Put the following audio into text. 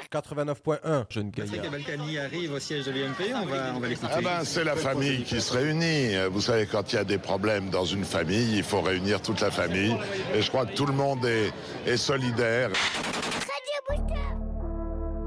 89.1, Jeune Patrick Gaillard. Balkany arrive au siège de l'UMP, on va l'écouter. Ah ben, c'est la famille qui se réunit. Vous savez, quand il y a des problèmes dans une famille, il faut réunir toute la famille. Et je crois que tout le monde est solidaire.